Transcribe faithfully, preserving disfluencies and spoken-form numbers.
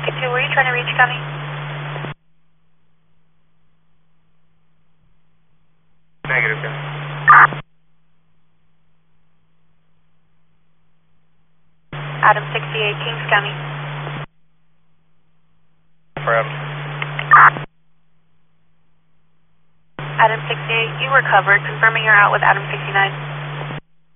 Ticket two, were you trying to reach County? Negative, County. Adam sixty-eight, Kings County. For Adam. Adam sixty-eight, you were covered, confirming you're out with Adam sixty-nine.